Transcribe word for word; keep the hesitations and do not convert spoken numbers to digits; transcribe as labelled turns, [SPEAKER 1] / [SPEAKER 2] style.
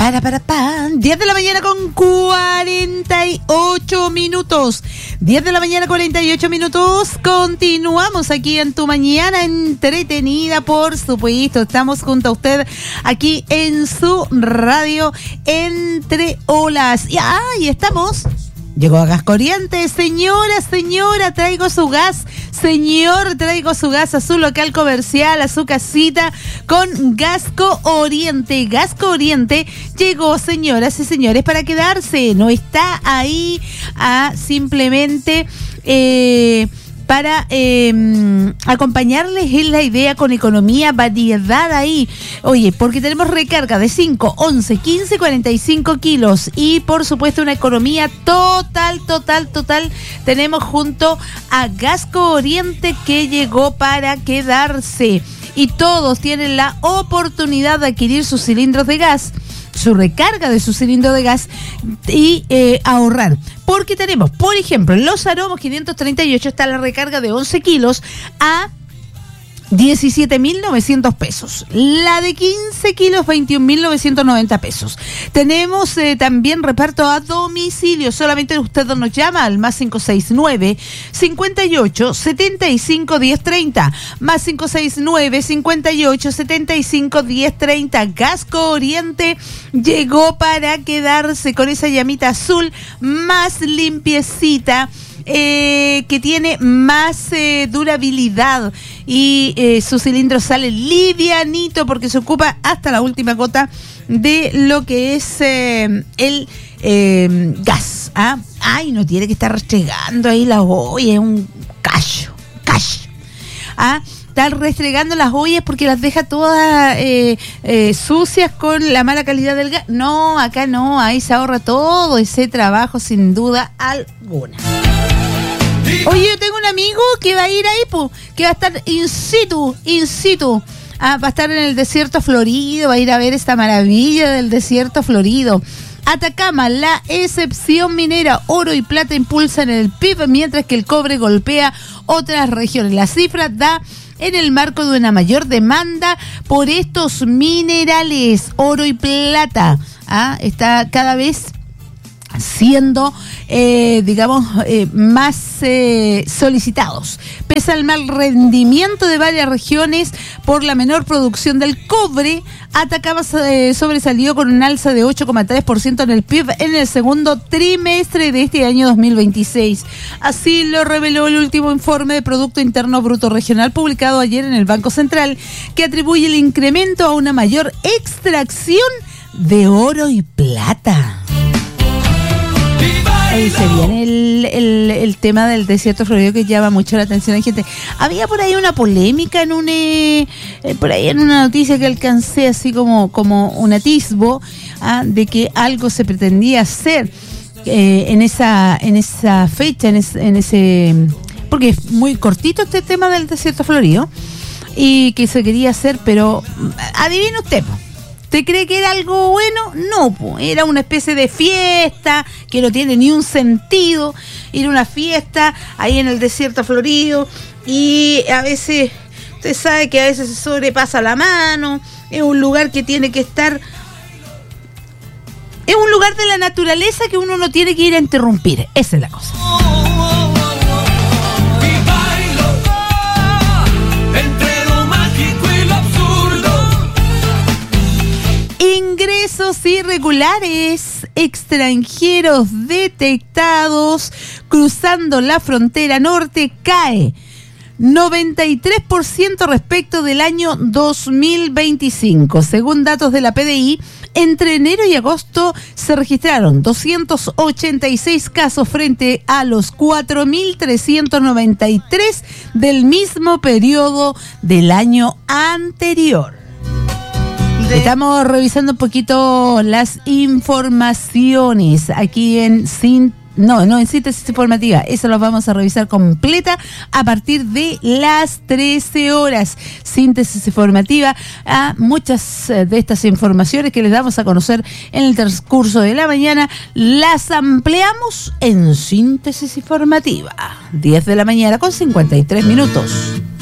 [SPEAKER 1] Para, para, para. diez de la mañana con cuarenta y ocho minutos. diez de la mañana, cuarenta y ocho minutos. Continuamos aquí en tu mañana entretenida, por supuesto. Estamos junto a usted aquí en su radio Entre Olas. Y ahí estamos. Llegó a Gas Corriente. Señora, señora, traigo su gas. Señor, traigo su gas a su local comercial, a su casita, con Gasco Oriente. Gasco Oriente llegó, señoras y señores, para quedarse. No está ahí a simplemente... Eh, para eh, acompañarles en la idea con economía, variedad ahí. Oye, porque tenemos recarga de cinco, once, quince, cuarenta y cinco kilos y por supuesto una economía total, total, total. Tenemos junto a Gasco Oriente que llegó para quedarse y todos tienen la oportunidad de adquirir sus cilindros de gas, su recarga de su cilindro de gas y eh, ahorrar. Porque tenemos, por ejemplo, en Los Aromos quinientos treinta y ocho está la recarga de once kilos a diecisiete mil novecientos pesos. La de quince kilos, veintiún mil novecientos noventa pesos. Tenemos eh, también reparto a domicilio. Solamente usted nos llama al más cinco seis nueve, cincuenta y ocho, setenta y cinco, diez treinta. Más cinco seis nueve, cincuenta y ocho, setenta y cinco, diez treinta. Gasco Oriente llegó para quedarse con esa llamita azul más limpiecita. Eh, que tiene más eh, durabilidad y eh, su cilindro sale livianito porque se ocupa hasta la última gota de lo que es eh, el eh, gas. ¿Ah? Ay, no tiene que estar restregando ahí la olla, es un callo, callo. ¿Ah? Estar restregando las ollas porque las deja todas eh, eh, sucias con la mala calidad del gas. No, acá no, ahí se ahorra todo ese trabajo sin duda alguna. Oye, yo tengo un amigo que va a ir ahí, po, que va a estar in situ, in situ. Ah, va a estar en el desierto florido, va a ir a ver esta maravilla del desierto florido. Atacama, la excepción minera, oro y plata impulsan el P I B, mientras que el cobre golpea otras regiones. La cifra da en el marco de una mayor demanda por estos minerales, oro y plata. Ah, está cada vez siendo, eh, digamos, eh, más eh, solicitados. Pese al mal rendimiento de varias regiones por la menor producción del cobre, Atacama eh, sobresalió con un alza de ocho coma tres por ciento en el P I B en el segundo trimestre de este año dos mil veintiséis. Así lo reveló el último informe de Producto Interno Bruto Regional publicado ayer en el Banco Central, que atribuye el incremento a una mayor extracción de oro y plata. Ahí se viene el, el, el tema del desierto florido que llama mucho la atención a la gente. Había por ahí una polémica en un eh, por ahí en una noticia que alcancé así como, como un atisbo ¿ah? de que algo se pretendía hacer eh, en esa en esa fecha, en, es, en ese porque es muy cortito este tema del desierto florido y que se quería hacer, pero adivine usted, po. ¿Usted cree que era algo bueno? No, po. Era una especie de fiesta que no tiene ni un sentido. Ir a una fiesta ahí en el desierto florido y a veces, usted sabe que a veces se sobrepasa la mano. Es un lugar que tiene que estar... Es un lugar de la naturaleza que uno no tiene que ir a interrumpir. Esa es la cosa. Ingresos irregulares extranjeros detectados cruzando la frontera norte cae noventa y tres por ciento respecto del año dos mil veinticinco. Según datos de la P D I, entre enero y agosto se registraron doscientos ochenta y seis casos frente a los cuatro mil trescientos noventa y tres del mismo periodo del año anterior. Estamos revisando un poquito las informaciones aquí en Sin, no, no en síntesis informativa. Eso lo vamos a revisar completa a partir de las trece horas. Síntesis informativa a muchas de estas informaciones que les damos a conocer en el transcurso de la mañana. Las ampliamos en síntesis informativa. diez de la mañana con cincuenta y tres minutos.